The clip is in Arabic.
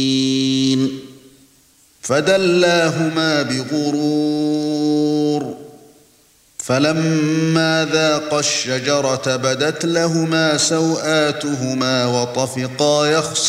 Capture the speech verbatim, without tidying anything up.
فدلاهما بغرور فلما ذاقا الشجرة بدت لهما سوآتهما وطفقا يخصفان